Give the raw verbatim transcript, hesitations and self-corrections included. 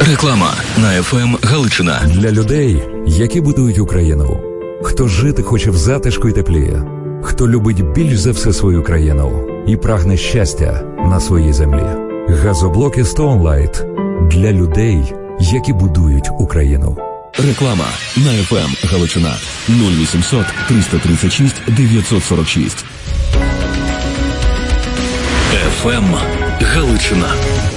Реклама на еф ем Галичина. Для людей, які будують Україну. Хто жити хоче в затишку й теплі. Хто любить більш за все свою країну і прагне щастя на своїй землі. Газоблоки Stoneline для людей, які будують Україну. Реклама на еф ем Галичина. нуль вісімсот триста тридцять шість дев'ятсот сорок шість. еф ем Галичина.